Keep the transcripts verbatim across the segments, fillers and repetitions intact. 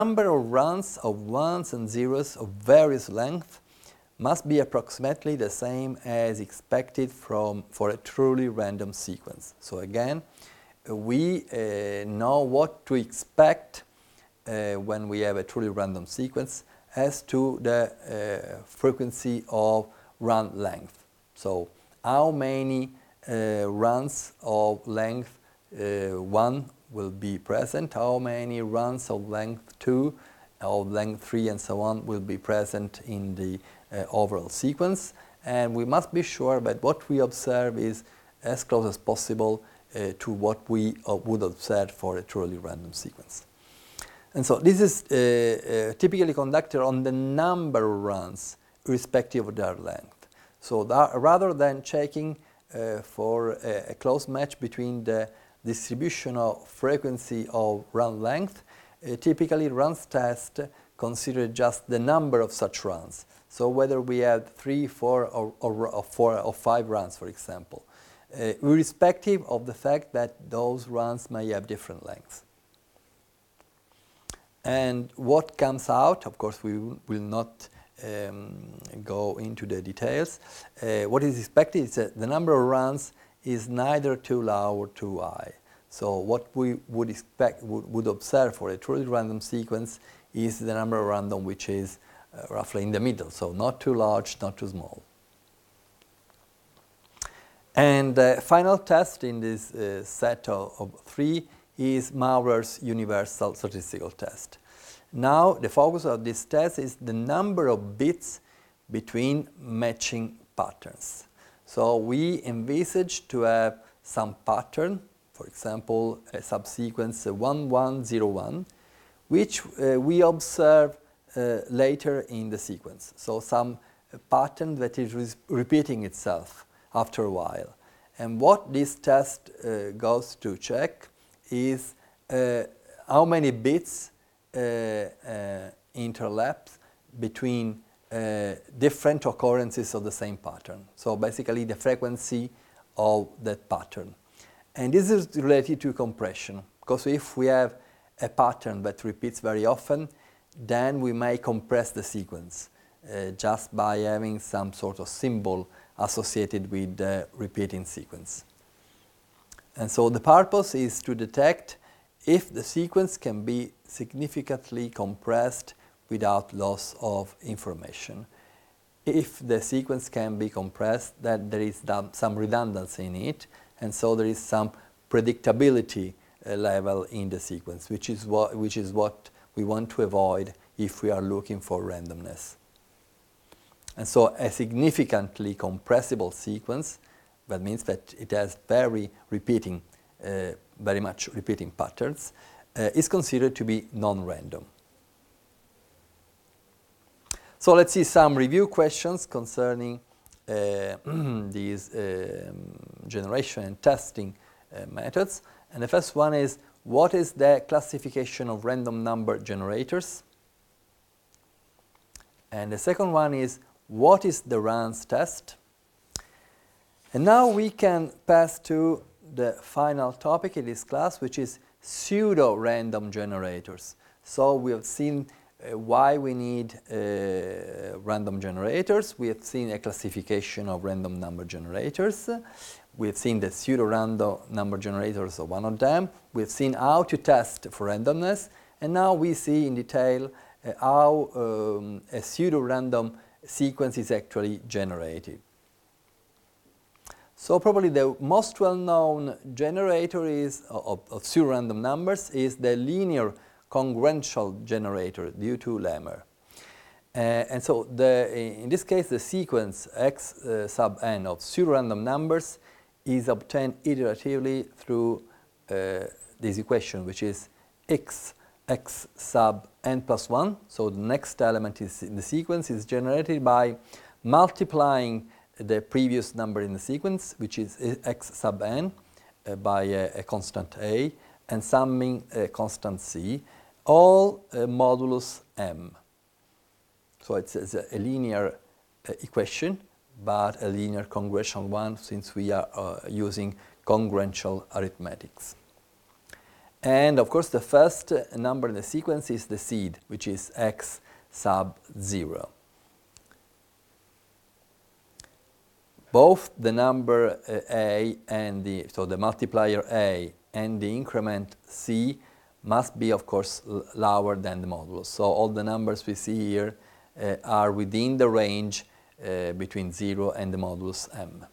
number of runs of ones and zeros of various length must be approximately the same as expected from for a truly random sequence. So again, we uh, know what to expect uh, when we have a truly random sequence as to the uh, frequency of run length. So how many uh, runs of length uh, one will be present, how many runs of length two, of length three and so on will be present in the uh, overall sequence, and we must be sure that what we observe is as close as possible uh, to what we uh, would observe for a truly random sequence. And so this is uh, uh, typically conducted on the number of runs irrespective of their length. So that, rather than checking uh, for a, a close match between the distribution of frequency of run length, uh, typically runs test consider just the number of such runs. So whether we have three, four, or, or, or four or five runs, for example, uh, irrespective of the fact that those runs may have different lengths. And what comes out, of course, we will not um, go into the details. Uh, what is expected is that the number of runs is neither too low or too high. So what we would expect, would, would observe for a truly random sequence is the number of random which is uh, roughly in the middle, so not too large, not too small. And the uh, final test in this uh, set of, of three is Maurer's universal statistical test. Now the focus of this test is the number of bits between matching patterns. So we envisage to have some pattern, for example, a subsequence one one zero one, which uh, we observe uh, later in the sequence. So some uh, pattern that is re repeating itself after a while. And what this test uh, goes to check is uh, how many bits uh, uh, interlap between Uh, different occurrences of the same pattern. So basically the frequency of that pattern. And this is related to compression, because if we have a pattern that repeats very often, then we may compress the sequence uh, just by having some sort of symbol associated with the repeating sequence. And so the purpose is to detect if the sequence can be significantly compressed without loss of information. If the sequence can be compressed, that there is some redundancy in it, and so there is some predictability uh, level in the sequence, which is what which is what we want to avoid if we are looking for randomness. And so a significantly compressible sequence, that means that it has very repeating, uh, very much repeating patterns, uh, is considered to be non-random. So let's see some review questions concerning uh, these um, generation and testing uh, methods. And the first one is, what is the classification of random number generators? And the second one is, what is the runs test? And now we can pass to the final topic in this class, which is pseudo-random generators. So we have seen Uh, why we need uh, random generators. We have seen a classification of random number generators. We have seen the pseudo-random number generators of one of them. We have seen how to test for randomness. And now we see in detail uh, how um, a pseudo-random sequence is actually generated. So probably the most well-known generator is, of, of pseudo-random numbers is the linear congruential generator due to Lemmer. Uh, and so the, in this case, the sequence x uh, sub n of pseudo-random numbers is obtained iteratively through uh, this equation, which is x, x sub n plus one. So the next element is in the sequence is generated by multiplying the previous number in the sequence, which is x sub n, uh, by a, a constant a, and summing a constant c, all uh, modulus m. So it's, it's a, a linear uh, equation, but a linear congruential one, since we are uh, using congruential arithmetics. And of course, the first number in the sequence is the seed, which is x sub zero. Both the number uh, a and the, so the multiplier a and the increment c must be, of course, lower than the modulus. So all the numbers we see here uh, are within the range uh, between zero and the modulus m.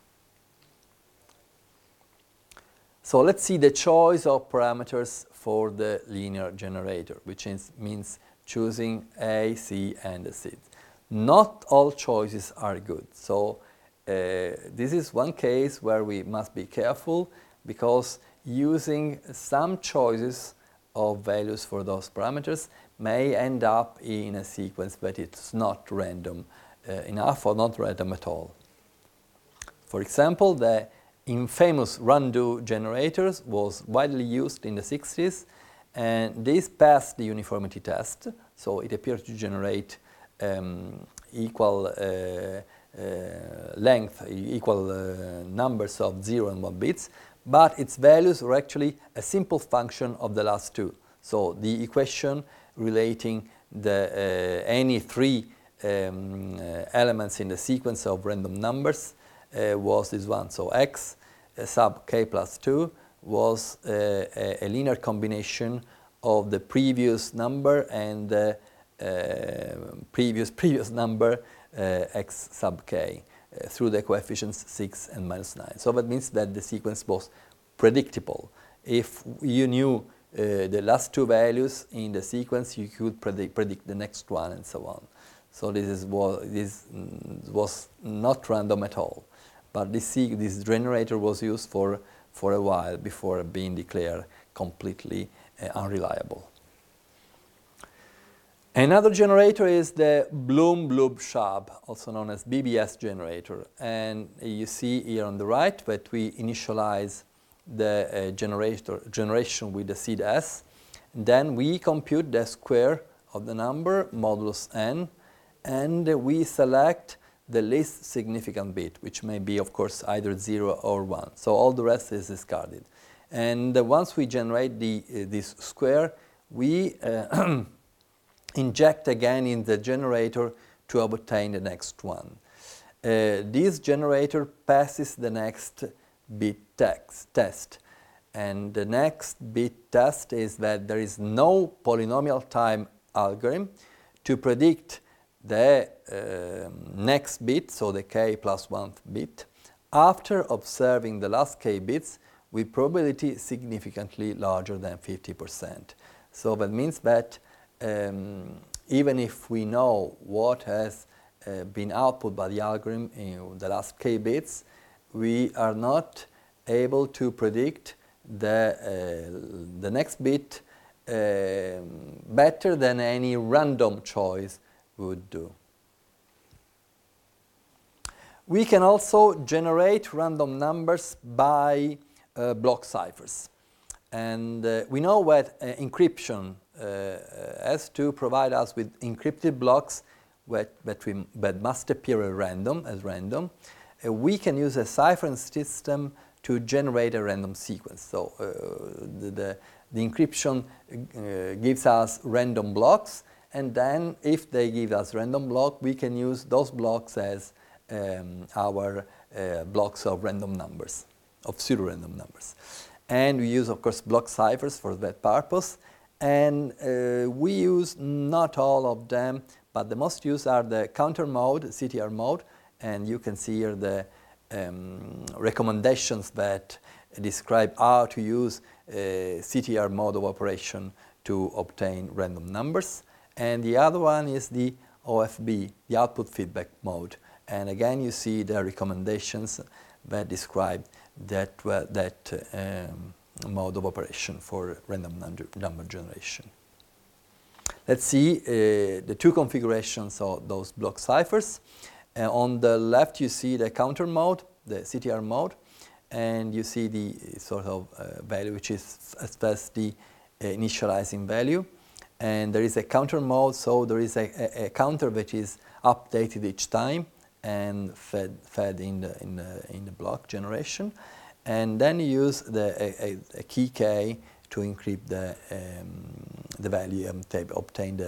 So let's see the choice of parameters for the linear generator, which is, means choosing a, c, and a seed. Not all choices are good. So uh, this is one case where we must be careful, because using some choices of values for those parameters may end up in a sequence that it's not random uh, enough or not random at all. For example, the infamous Randu generators was widely used in the sixties, and this passed the uniformity test, so it appeared to generate um, equal uh, uh, length, equal uh, numbers of zero and one bits, but its values were actually a simple function of the last two. So the equation relating the, uh, any three um, uh, elements in the sequence of random numbers uh, was this one. So x uh, sub k plus two was uh, a, a linear combination of the previous number and the uh, previous previous number uh, x sub k uh, through the coefficients six and minus nine. So that means that the sequence was predictable. If you knew uh, the last two values in the sequence, you could predict, predict the next one and so on. So this, is, this was not random at all. But this, this generator was used for, for a while before being declared completely uh, unreliable. Another generator is the Bloom-Blub-Shab, also known as B B S generator. And you see here on the right that we initialize the uh, generator, generation with the seed S. Then we compute the square of the number, modulus n, and we select the least significant bit, which may be, of course, either zero or one. So all the rest is discarded. And uh, once we generate the, uh, this square, we uh, inject again in the generator to obtain the next one. Uh, this generator passes the next bit text, test. And the next bit test is that there is no polynomial time algorithm to predict the uh, next bit, so the k plus one bit, after observing the last k bits with probability significantly larger than fifty percent. So that means that um, even if we know what has uh, been output by the algorithm in the last k bits, we are not able to predict the, uh, the next bit uh, better than any random choice would do. We can also generate random numbers by uh, block ciphers. And uh, we know that uh, encryption uh, has to provide us with encrypted blocks that, that, we, that must appear at random, as random. Uh, we can use a ciphering system to generate a random sequence. So uh, the, the, the encryption uh, gives us random blocks, and then if they give us random block, we can use those blocks as um, our uh, blocks of random numbers, of pseudo-random numbers. And we use, of course, block ciphers for that purpose. And uh, we use not all of them, but the most used are the counter mode, C T R mode, and you can see here the um, recommendations that describe how to use uh, C T R mode of operation to obtain random numbers. And the other one is the O F B, the output feedback mode. And again, you see the recommendations that describe that, uh, that um, mode of operation for random number generation. Let's see uh, the two configurations of those block ciphers. Uh, on the left, you see the counter mode, the C T R mode, and you see the sort of uh, value, which is as first the uh, initializing value. And there is a counter mode, so there is a, a, a counter which is updated each time and fed, fed in, the, in, the, in the block generation. And then you use the, a, a key k to encrypt the, um, the value and obtain the